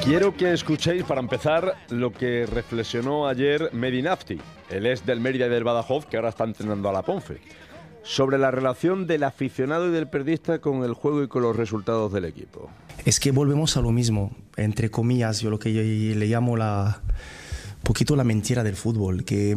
Quiero que escuchéis, para empezar, lo que reflexionó ayer Mehdi Nafti, el ex del Mérida y del Badajoz, que ahora está entrenando a la Ponfe, sobre la relación del aficionado y del periodista con el juego y con los resultados del equipo. Es que volvemos a lo mismo, entre comillas, yo lo que yo le llamo poquito la mentira del fútbol, que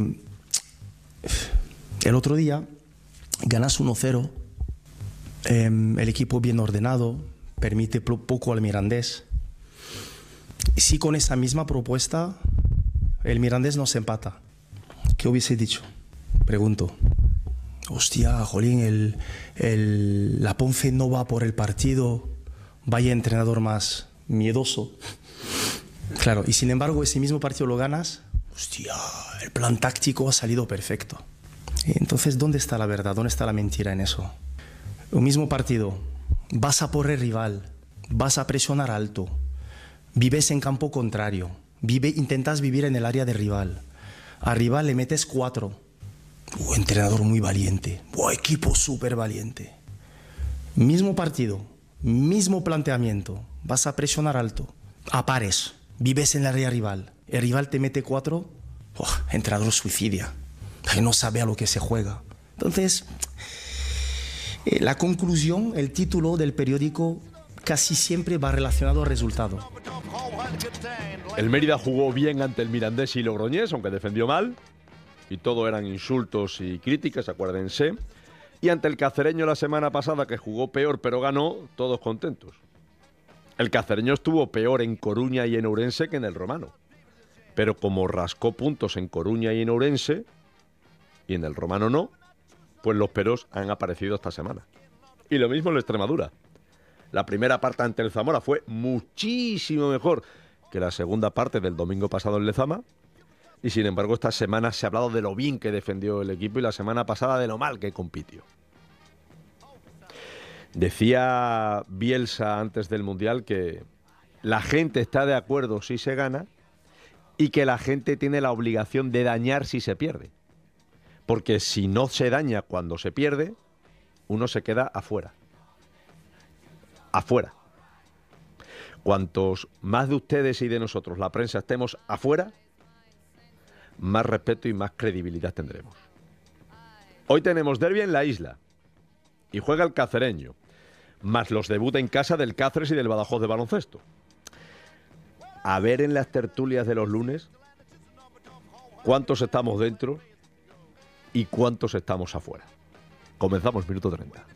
el otro día ganas 1-0, el equipo bien ordenado, permite poco al Mirandés. Si con esa misma propuesta el Mirandés nos empata, ¿qué hubiese dicho? Pregunto. Hostia, jolín, la Ponfe no va por el partido, vaya entrenador más miedoso. Claro, y sin embargo ese mismo partido lo ganas, hostia, el plan táctico ha salido perfecto. Entonces, ¿dónde está la verdad? ¿Dónde está la mentira en eso? Un mismo partido, vas a por el rival, vas a presionar alto, vives en campo contrario, intentas vivir en el área de rival, al rival le metes 4. Entrenador muy valiente, equipo súper valiente. Mismo partido, mismo planteamiento, vas a presionar alto, a pares, vives en el área rival, el rival te mete 4, entrenador suicidia, que no sabe a lo que se juega. Entonces, la conclusión, el título del periódico casi siempre va relacionado al resultado. El Mérida jugó bien ante el Mirandés y Logroñés, aunque defendió mal, y todo eran insultos y críticas, acuérdense. Y ante el Cacereño la semana pasada, que jugó peor pero ganó, todos contentos. El Cacereño estuvo peor en Coruña y en Ourense que en el Romano. Pero como rascó puntos en Coruña y en Ourense, y en el Romano no, pues los peros han aparecido esta semana. Y lo mismo en la Extremadura. La primera parte ante el Zamora fue muchísimo mejor que la segunda parte del domingo pasado en Lezama. Y sin embargo, esta semana se ha hablado de lo bien que defendió el equipo y la semana pasada de lo mal que compitió. Decía Bielsa antes del Mundial que la gente está de acuerdo si se gana y que la gente tiene la obligación de dañar si se pierde. Porque si no se daña cuando se pierde, uno se queda afuera. Afuera. Cuantos más de ustedes y de nosotros, la prensa, estemos afuera, más respeto y más credibilidad tendremos. Hoy tenemos derbi en la isla y juega el Cacereño, más los debuts en casa del Cáceres y del Badajoz de baloncesto. A ver en las tertulias de los lunes cuántos estamos dentro y cuántos estamos afuera. Comenzamos, minuto 30.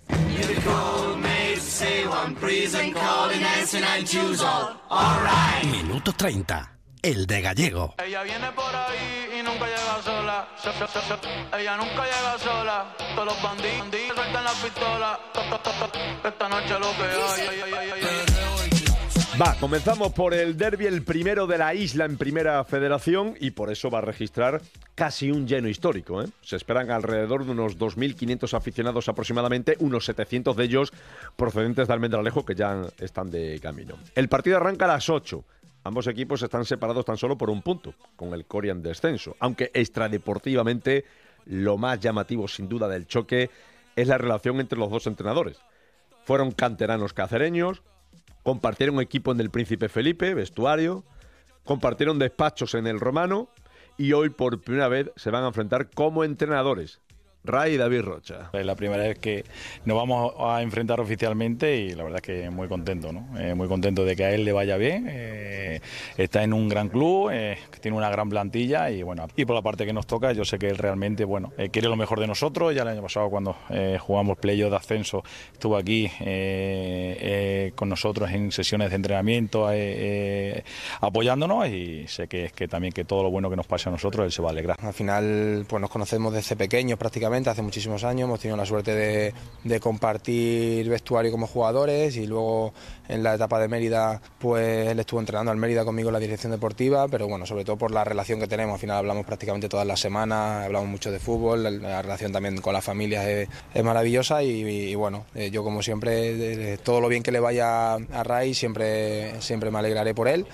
Minuto 30. El de Gallego. Ella viene por ahí y nunca llega sola. Ella nunca llega sola. Todos los bandidos sueltan la pistola. Esta noche lo que hay. Va, comenzamos por el derbi, el primero de la isla en Primera Federación, y por eso va a registrar casi un lleno histórico, ¿eh? Se esperan alrededor de unos 2.500 aficionados aproximadamente, unos 700 de ellos procedentes de Almendralejo, que ya están de camino. El partido arranca a las 8. Ambos equipos están separados tan solo por un punto, con el Coria en descenso, aunque extradeportivamente lo más llamativo sin duda del choque es la relación entre los dos entrenadores. Fueron canteranos cacereños, compartieron equipo en el Príncipe Felipe, vestuario, compartieron despachos en el Romano y hoy por primera vez se van a enfrentar como entrenadores. Ray y David Rocha. Es la primera vez que nos vamos a enfrentar oficialmente y la verdad es que muy contento, ¿no? Muy contento de que a él le vaya bien. Está en un gran club, que tiene una gran plantilla y bueno, y por la parte que nos toca, yo sé que él realmente, bueno, quiere lo mejor de nosotros. Ya el año pasado cuando jugamos playoff de ascenso estuvo aquí con nosotros en sesiones de entrenamiento apoyándonos y sé que también que todo lo bueno que nos pase a nosotros él se va a alegrar. Al final pues nos conocemos desde pequeños prácticamente, hace muchísimos años, hemos tenido la suerte de compartir vestuario como jugadores y luego en la etapa de Mérida pues él estuvo entrenando al Mérida conmigo en la dirección deportiva, pero bueno, sobre todo por la relación que tenemos, al final hablamos prácticamente todas las semanas, hablamos mucho de fútbol, la relación también con la familia es maravillosa y bueno, yo como siempre, todo lo bien que le vaya a Ray siempre me alegraré por él.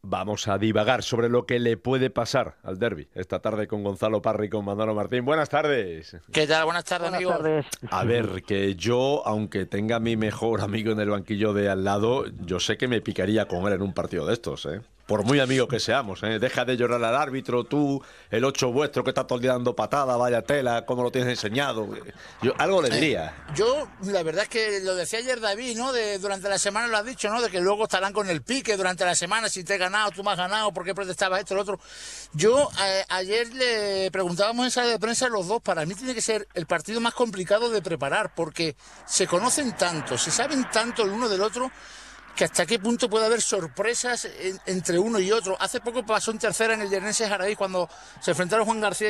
Vamos a divagar sobre lo que le puede pasar al derbi esta tarde con Gonzalo Parra y con Manolo Martín. Buenas tardes. ¿Qué tal? Buenas tardes, amigos. A ver, que yo, aunque tenga a mi mejor amigo en el banquillo de al lado, yo sé que me picaría con él en un partido de estos, ¿eh? Por muy amigos que seamos, ¿eh? Deja de llorar al árbitro, tú, el 8 vuestro que está todo el día dando patada, vaya tela, cómo lo tienes enseñado. Yo algo le diría. Yo, la verdad es que lo decía ayer David, ¿no? Durante la semana lo has dicho, ¿no? De que luego estarán con el pique durante la semana, si te he ganado, tú me has ganado, ¿por qué protestabas esto, lo otro? Yo, ayer le preguntábamos en sala de prensa a los dos, para mí tiene que ser el partido más complicado de preparar, porque se conocen tanto, se saben tanto el uno del otro, que hasta qué punto puede haber sorpresas entre uno y otro. Hace poco pasó en tercera en el Llenenses Jaraíz cuando se enfrentaron Juan García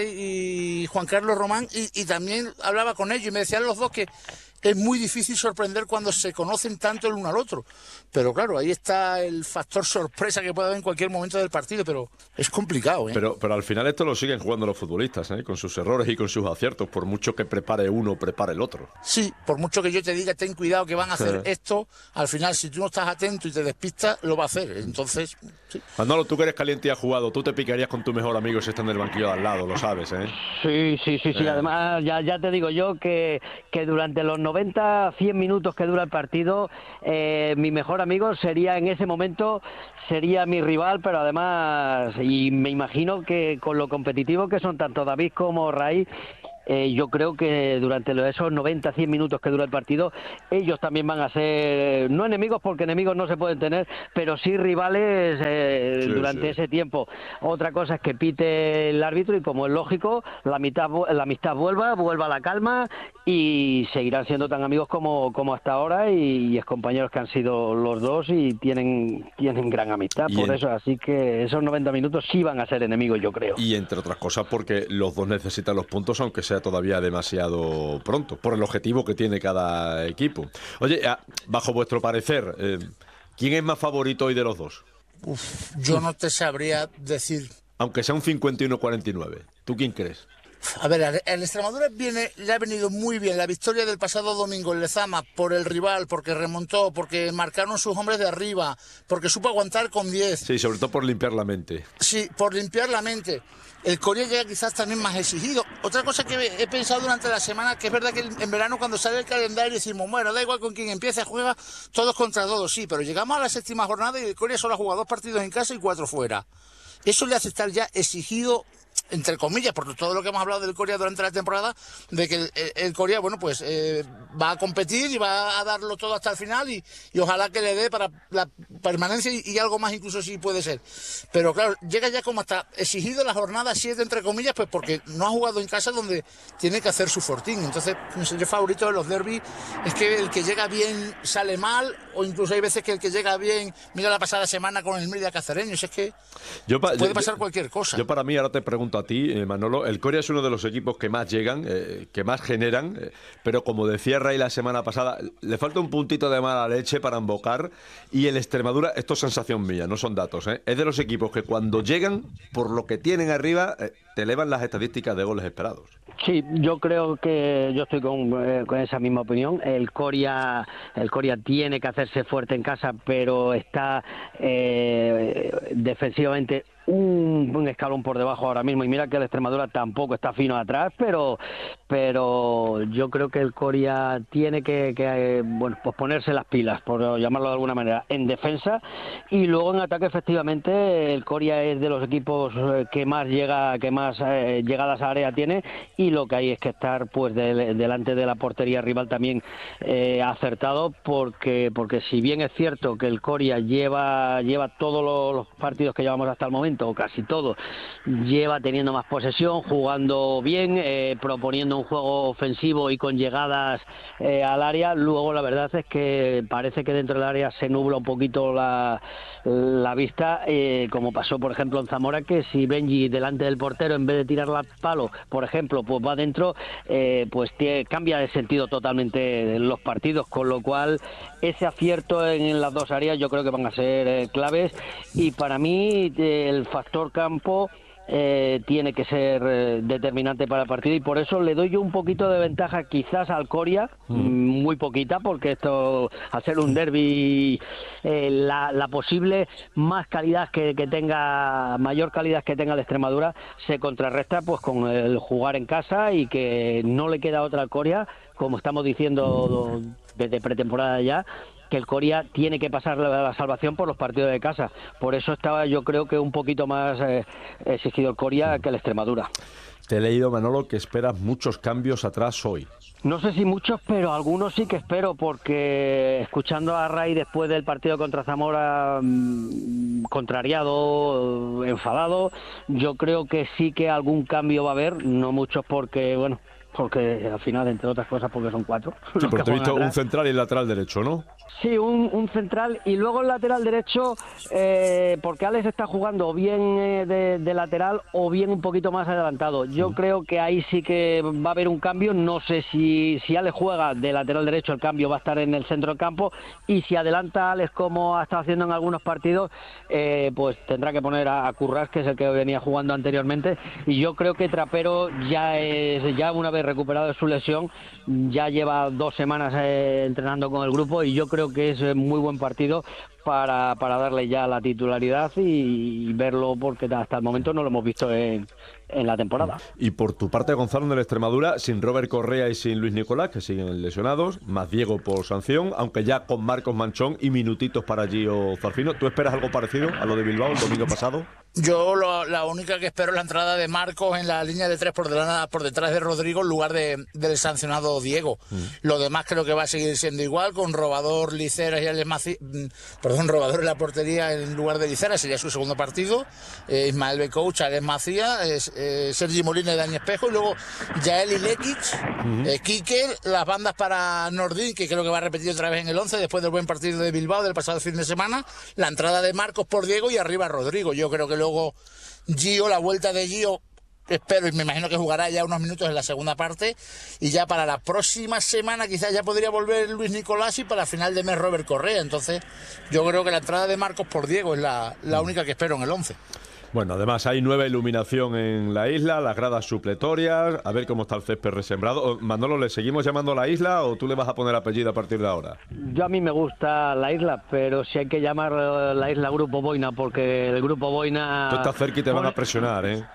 y Juan Carlos Román y también hablaba con ellos y me decían los dos que es muy difícil sorprender cuando se conocen tanto el uno al otro. Pero claro, ahí está el factor sorpresa que puede haber en cualquier momento del partido, pero es complicado, ¿eh? Pero al final esto lo siguen jugando los futbolistas, ¿eh? Con sus errores y con sus aciertos, por mucho que prepare uno, prepare el otro. Sí, por mucho que yo te diga, ten cuidado que van a hacer esto, al final si tú no estás atento y te despistas, lo va a hacer. Entonces, sí. Manolo, tú que eres caliente y has jugado, tú te picarías con tu mejor amigo si está en el banquillo de al lado, lo sabes, ¿eh? Sí. Además, ya te digo yo que durante los 90-100 minutos que dura el partido, mi mejor amigo sería en ese momento, sería mi rival, pero además, y me imagino que con lo competitivo que son tanto David como Ray, yo creo que durante esos 90-100 minutos que dura el partido, ellos también van a ser, no enemigos, porque enemigos no se pueden tener, pero sí rivales durante ese tiempo. Otra cosa es que pite el árbitro y, como es lógico, la amistad vuelva a la calma y seguirán siendo tan amigos como hasta ahora y excompañeros que han sido los dos y tienen gran amistad. Por eso, así que esos 90 minutos sí van a ser enemigos, yo creo. Y entre otras cosas porque los dos necesitan los puntos, aunque sea todavía demasiado pronto, por el objetivo que tiene cada equipo. Oye, bajo vuestro parecer, ¿quién es más favorito hoy de los dos? Yo no te sabría decir. Aunque sea un 51-49, ¿tú quién crees? A ver, el Extremadura le ha venido muy bien la victoria del pasado domingo en Lezama por el rival, porque remontó, porque marcaron sus hombres de arriba, porque supo aguantar con 10. Sí, sobre todo por limpiar la mente. Sí, por limpiar la mente. El Coria llega quizás también más exigido. Otra cosa que he pensado durante la semana, que es verdad que en verano cuando sale el calendario decimos, bueno, da igual con quién empiece, juega todos contra todos, sí, pero llegamos a la séptima jornada y el Coria solo ha jugado 2 partidos en casa y 4 fuera. Eso le hace estar ya exigido, entre comillas, por todo lo que hemos hablado del Coria durante la temporada, de que el Coria, bueno, pues va a competir y va a darlo todo hasta el final y ojalá que le dé para la permanencia y algo más incluso si puede ser. Pero claro, llega ya como hasta exigido la jornada 7, entre comillas, pues porque no ha jugado en casa donde tiene que hacer su fortín. Entonces, mi señor favorito de los derbis es que el que llega bien sale mal, o incluso hay veces que el que llega bien, mira la pasada semana con el Mérida Cacereños, es que puede pasar cualquier cosa. Yo para mí, ahora te pregunto a ti, Manolo, el Coria es uno de los equipos que más llegan, que más generan, pero como decía Ray la semana pasada, le falta un puntito de mala leche para embocar, y el Extremadura, esto es sensación mía, no son datos, es de los equipos que cuando llegan, por lo que tienen arriba, te elevan las estadísticas de goles esperados. Sí, yo creo que yo estoy con esa misma opinión. El Coria tiene que hacerse fuerte en casa, pero está defensivamente un escalón por debajo ahora mismo, y mira que el Extremadura tampoco está fino atrás, pero yo creo que el Coria tiene que pues ponerse las pilas, por llamarlo de alguna manera, en defensa, y luego en ataque. Efectivamente el Coria es de los equipos que más llegadas a área tiene, y lo que hay es que estar pues delante de la portería rival también acertado, porque si bien es cierto que el Coria lleva todos los partidos que llevamos hasta el momento, o casi todo, lleva teniendo más posesión, jugando bien, proponiendo un juego ofensivo y con llegadas al área. Luego la verdad es que parece que dentro del área se nubla un poquito la vista, como pasó por ejemplo en Zamora, que si Benji delante del portero, en vez de tirar al palo, por ejemplo, pues va dentro, pues cambia de sentido totalmente los partidos, con lo cual ese acierto en las dos áreas yo creo que van a ser claves, y para mí el factor campo tiene que ser determinante para el partido, y por eso le doy yo un poquito de ventaja quizás al Coria, muy poquita, porque esto, al ser un derbi, la posible más calidad que tenga, mayor calidad que tenga el Extremadura, se contrarresta pues con el jugar en casa, y que no le queda otra al Coria, como estamos diciendo desde pretemporada ya, que el Coria tiene que pasar la salvación por los partidos de casa. Por eso estaba, yo creo que un poquito más exigido el Coria que el Extremadura. Te he leído, Manolo, que esperas muchos cambios atrás hoy. No sé si muchos, pero algunos sí que espero, porque escuchando a Ray después del partido contra Zamora, contrariado, enfadado, yo creo que sí que algún cambio va a haber, no muchos porque, bueno, porque al final, entre otras cosas, porque son 4. Sí, pero te he visto un central y el lateral derecho, ¿no? Sí, un central, y luego el lateral derecho, porque Alex está jugando o bien de lateral o bien un poquito más adelantado. Yo creo que ahí sí que va a haber un cambio. No sé si Alex juega de lateral derecho, el cambio va a estar en el centro del campo, y si adelanta Alex como ha estado haciendo en algunos partidos, pues tendrá que poner a Currás, que es el que venía jugando anteriormente. Y yo creo que Trapero ya una vez recuperado de su lesión, ya lleva 2 semanas entrenando con el grupo, y yo creo que es muy buen partido para darle ya la titularidad y verlo, porque hasta el momento no lo hemos visto en la temporada. Y por tu parte, Gonzalo, del Extremadura, sin Robert Correa y sin Luis Nicolás, que siguen lesionados, más Diego por sanción, aunque ya con Marcos Manchón y minutitos para Gio Zarfino. ¿Tú esperas algo parecido a lo de Bilbao el domingo pasado? Yo la única que espero es la entrada de Marcos en la línea de 3 por detrás de Rodrigo, en lugar del sancionado Diego. Lo demás creo que va a seguir siendo igual, con Robador, Liceras y Alex Macías, Robador en la portería en lugar de Liceras, sería su segundo partido, Ismael Becouch, Alex Macías, Sergi Molina y Dani Espejo, y luego Yael y Lekic, Quique, las bandas para Nordin, que creo que va a repetir otra vez en el 11 después del buen partido de Bilbao del pasado fin de semana, la entrada de Marcos por Diego y arriba Rodrigo. Yo creo que luego Gio, la vuelta de Gio, espero y me imagino que jugará ya unos minutos en la segunda parte, y ya para la próxima semana quizás ya podría volver Luis Nicolás, y para el final de mes Robert Correa. Entonces yo creo que la entrada de Marcos por Diego es la única que espero en el 11. Bueno, además hay nueva iluminación en la isla, las gradas supletorias, a ver cómo está el césped resembrado. Manolo, ¿le seguimos llamando la isla o tú le vas a poner apellido a partir de ahora? Yo, a mí me gusta la isla, pero si hay que llamar la isla Grupo Boina, porque el Grupo Boina... Tú estás cerca y te van a presionar, ¿eh?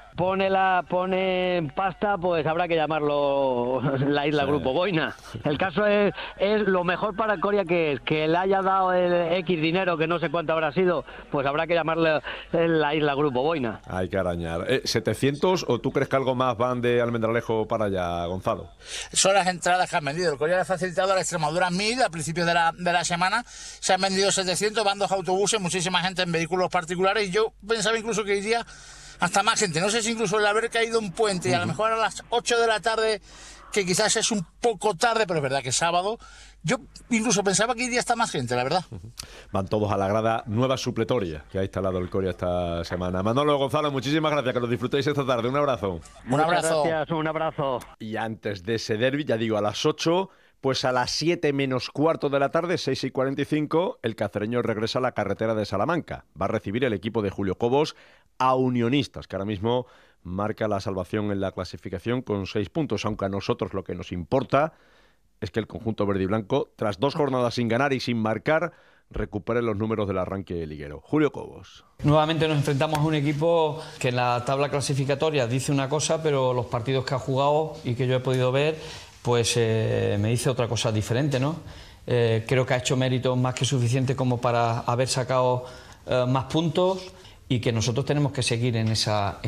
Pone pasta, pues habrá que llamarlo la isla Grupo Boina. El caso es lo mejor para el Coria, que le haya dado el X dinero, que no sé cuánto habrá sido, pues habrá que llamarle la isla Grupo Boina. Hay que arañar. ¿700 o tú crees que algo más van de Almendralejo para allá, Gonzalo? Son las entradas que han vendido. El Coria le ha facilitado a la Extremadura 1000 a principios de la semana. Se han vendido 700, van 2 autobuses, muchísima gente en vehículos particulares, y yo pensaba incluso que iría hasta más gente. No sé si incluso el haber caído un puente y a lo mejor a las 8 de la tarde, que quizás es un poco tarde, pero es verdad que es sábado, yo incluso pensaba que iría hasta más gente, la verdad. Van todos a la grada nueva supletoria que ha instalado el Coria esta semana. Manolo, Gonzalo, muchísimas gracias, que lo disfrutéis esta tarde. Un abrazo. Un abrazo. Gracias, un abrazo. Y antes de ese derbi, ya digo, a las 8... pues a las 7 menos cuarto de la tarde, 6:45, el cacereño regresa a la carretera de Salamanca. Va a recibir el equipo de Julio Cobos a Unionistas, que ahora mismo marca la salvación en la clasificación con 6 puntos, aunque a nosotros lo que nos importa es que el conjunto verde y blanco, tras 2 jornadas sin ganar y sin marcar, recupere los números del arranque liguero. Julio Cobos. Nuevamente nos enfrentamos a un equipo que en la tabla clasificatoria dice una cosa, pero los partidos que ha jugado y que yo he podido ver, pues me dice otra cosa diferente, ¿no? Creo que ha hecho méritos más que suficiente como para haber sacado más puntos, y que nosotros tenemos que seguir en esa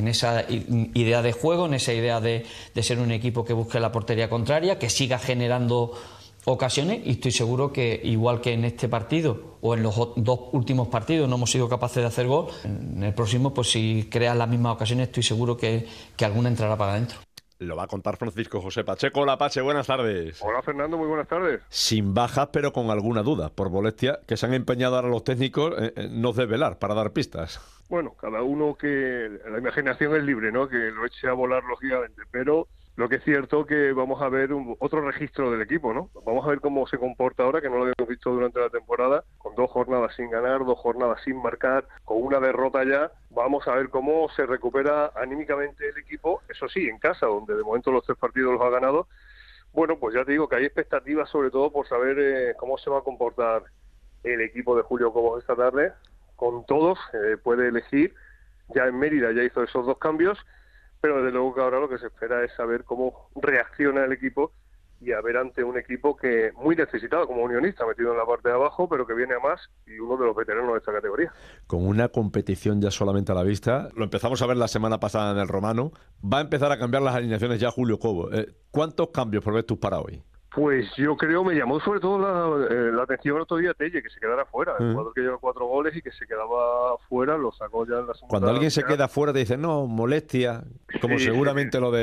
idea de juego, en esa idea de ser un equipo que busque la portería contraria, que siga generando ocasiones, y estoy seguro que igual que en este partido o en los 2 últimos partidos no hemos sido capaces de hacer gol, en el próximo, pues si creas las mismas ocasiones, estoy seguro que alguna entrará para adentro. Lo va a contar Francisco José Pacheco. Hola, Pache, buenas tardes. Hola, Fernando, muy buenas tardes. Sin bajas, pero con alguna duda, por molestia, que se han empeñado ahora los técnicos no desvelar para dar pistas. Bueno, cada uno, que la imaginación es libre, ¿no? Que lo eche a volar, lógicamente, pero Lo que es cierto que vamos a ver otro registro del equipo, ¿no? Vamos a ver cómo se comporta ahora, que no lo habíamos visto durante la temporada, con 2 jornadas sin ganar, 2 jornadas sin marcar, con una derrota ya. Vamos a ver cómo se recupera anímicamente el equipo, eso sí, en casa, donde de momento los 3 partidos los ha ganado. Bueno, pues ya te digo que hay expectativas sobre todo por saber cómo se va a comportar el equipo de Julio Cobos esta tarde. Con todos, puede elegir, ya en Mérida ya hizo esos 2 cambios, pero desde luego que ahora lo que se espera es saber cómo reacciona el equipo y a ver ante un equipo que muy necesitado como Unionista, metido en la parte de abajo, pero que viene a más y uno de los veteranos de esta categoría. Con una competición ya solamente a la vista, lo empezamos a ver la semana pasada en el Romano, va a empezar a cambiar las alineaciones ya Julio Cobos. ¿Cuántos cambios prevés tú para hoy? Pues yo creo, me llamó sobre todo la atención el otro día Telle, que se quedara fuera. El jugador que lleva 4 goles y que se quedaba fuera, lo sacó ya en la segunda. Cuando alguien se queda fuera te dicen, no, molestia, como sí, seguramente lo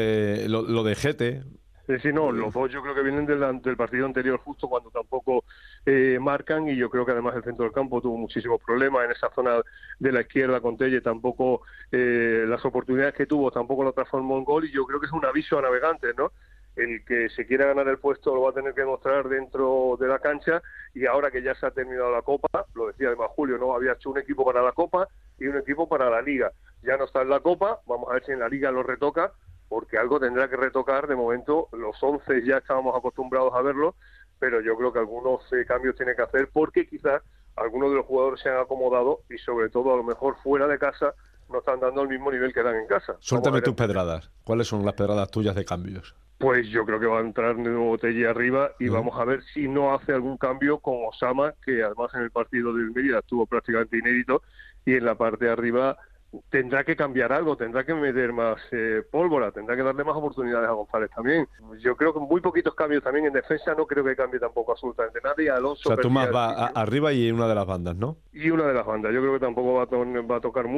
de Gete. Sí, no, los 2 yo creo que vienen del partido anterior, justo cuando tampoco marcan, y yo creo que además el centro del campo tuvo muchísimos problemas en esa zona de la izquierda con Telle, tampoco las oportunidades que tuvo tampoco lo transformó en gol, y yo creo que es un aviso a navegantes, ¿no? El que se quiera ganar el puesto lo va a tener que demostrar dentro de la cancha, y ahora que ya se ha terminado la Copa, lo decía además Julio, ¿no? Había hecho un equipo para la Copa y un equipo para la Liga. Ya no está en la Copa, vamos a ver si en la Liga lo retoca, porque algo tendrá que retocar. De momento los 11 ya estábamos acostumbrados a verlo, pero yo creo que algunos cambios tiene que hacer, porque quizás algunos de los jugadores se han acomodado y sobre todo a lo mejor fuera de casa no están dando el mismo nivel que dan en casa. Suéltame tus pedradas. ¿Cuáles son las pedradas tuyas de cambios? Pues yo creo que va a entrar de nuevo Telle arriba y vamos a ver si no hace algún cambio con Osama, que además en el partido de Mérida estuvo prácticamente inédito, y en la parte de arriba tendrá que cambiar algo, tendrá que meter más pólvora, tendrá que darle más oportunidades a González también. Yo creo que muy poquitos cambios también en defensa, no creo que cambie tampoco absolutamente nada, y Alonso... O sea, tú más va arriba y una de las bandas, ¿no? Y una de las bandas, yo creo que tampoco va a tocar mucho.